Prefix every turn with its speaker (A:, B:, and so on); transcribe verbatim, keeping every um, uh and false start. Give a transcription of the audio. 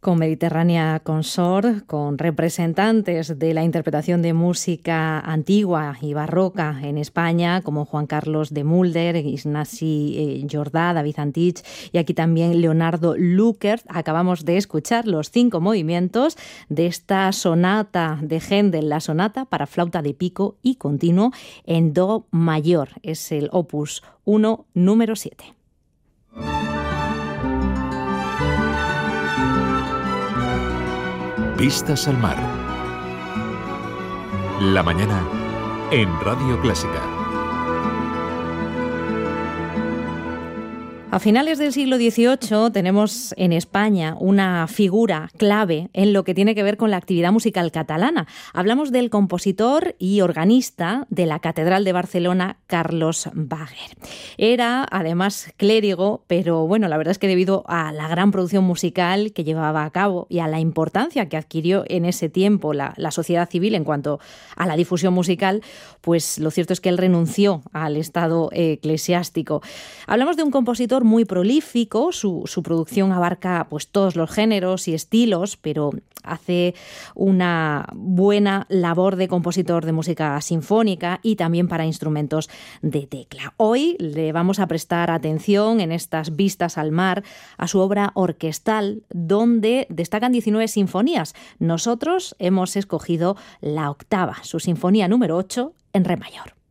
A: Con Mediterránea Consort, con representantes de la interpretación de música antigua y barroca en España, como Juan Carlos de Mulder, Ignasi eh, Jordà, David Antich y aquí también Leonardo Lückert. Acabamos de escuchar los cinco movimientos de esta sonata de Händel, la sonata para flauta de pico y continuo en do mayor. Es el opus uno, número siete.
B: Vistas al mar. La mañana en Radio Clásica.
A: A finales del siglo dieciocho tenemos en España una figura clave en lo que tiene que ver con la actividad musical catalana. Hablamos del compositor y organista de la Catedral de Barcelona, Carlos Bàger. Era además clérigo, pero bueno, la verdad es que debido a la gran producción musical que llevaba a cabo y a la importancia que adquirió en ese tiempo la, la sociedad civil en cuanto a la difusión musical, pues lo cierto es que él renunció al estado eclesiástico. Hablamos de un compositor muy prolífico, su, su producción abarca pues todos los géneros y estilos, pero hace una buena labor de compositor de música sinfónica y también para instrumentos de tecla. Hoy le vamos a prestar atención en estas vistas al mar a su obra orquestal, donde destacan diecinueve sinfonías. Nosotros hemos escogido la octava, su sinfonía número ocho en re mayor.